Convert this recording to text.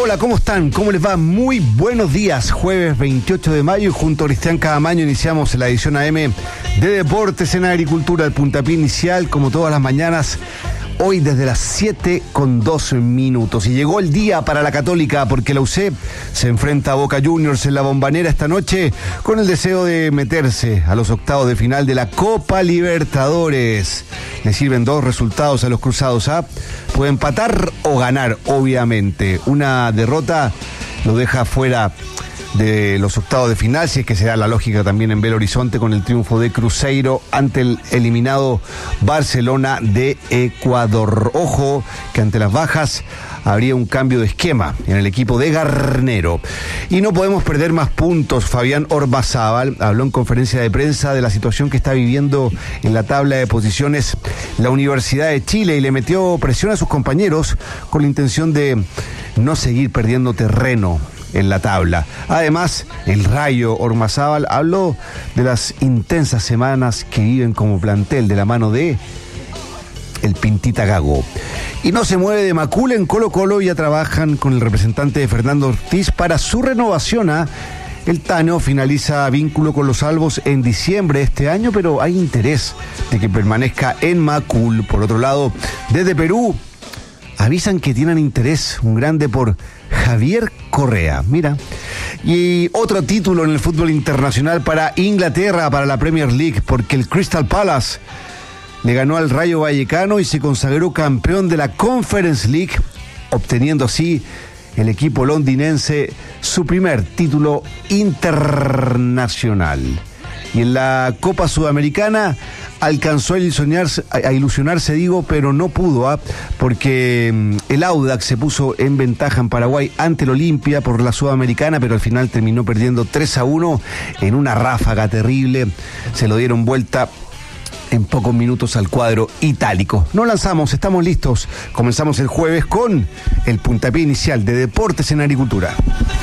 Hola, ¿cómo están? ¿Cómo les va? Muy buenos días. Jueves 28 de mayo y junto a Cristian Cadamaño iniciamos la edición AM de Deportes en Agricultura, el puntapié inicial, como todas las mañanas, hoy desde las 7:12. Y llegó el día para la Católica porque la UC se enfrenta a Boca Juniors en la Bombonera esta noche con el deseo de meterse a los octavos de final de la Copa Libertadores. Le sirven dos resultados a los cruzados, puede empatar o ganar, obviamente. Una derrota lo deja fuera de los octavos de final, si es que se da la lógica también en Belo Horizonte con el triunfo de Cruzeiro ante el eliminado Barcelona de Ecuador. Ojo que ante las bajas habría un cambio de esquema en el equipo de Garnero. Y no podemos perder más puntos. Fabián Ormazábal habló en conferencia de prensa de la situación que está viviendo en la tabla de posiciones la Universidad de Chile y le metió presión a sus compañeros con la intención de no seguir perdiendo terreno en la tabla. Además, el Rayo Ormazábal habló de las intensas semanas que viven como plantel de la mano de el Pintita Gago. Y no se mueve de Macul en Colo-Colo, ya trabajan con el representante de Fernando Ortiz para su renovación. El Tano finaliza vínculo con los Albos en diciembre de este año, pero hay interés de que permanezca en Macul. Por otro lado, desde Perú avisan que tienen interés un grande por Javier Correa, mira. Y otro título en el fútbol internacional para Inglaterra, para la Premier League, porque el Crystal Palace le ganó al Rayo Vallecano y se consagró campeón de la Conference League, obteniendo así el equipo londinense su primer título internacional. Y en la Copa Sudamericana alcanzó a ilusionarse, pero no pudo, porque el Audax se puso en ventaja en Paraguay ante el Olimpia por la Sudamericana, pero al final terminó perdiendo 3-1 en una ráfaga terrible. Se lo dieron vuelta en pocos minutos al cuadro itálico. No lanzamos, estamos listos. Comenzamos el jueves con el puntapié inicial de Deportes en Agricultura.